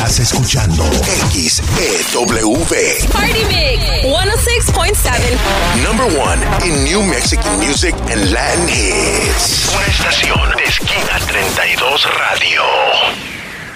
Estás escuchando XEW Party Mix 106.7. Number one in New Mexican music and Latin hits. Una estación de Esquina 32 Radio.